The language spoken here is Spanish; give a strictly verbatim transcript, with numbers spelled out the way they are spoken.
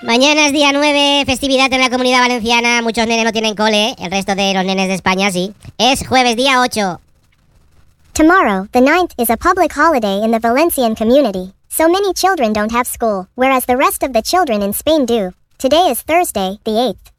Mañana es día nueve, festividad en la Comunidad Valenciana. Muchos nenes no tienen cole, el resto de los nenes de España sí. Es jueves día ocho. Tomorrow, the ninth, is a public holiday in the Valencian community, so many children don't have school, whereas the rest of the children in Spain do. Today is Thursday, the eighth.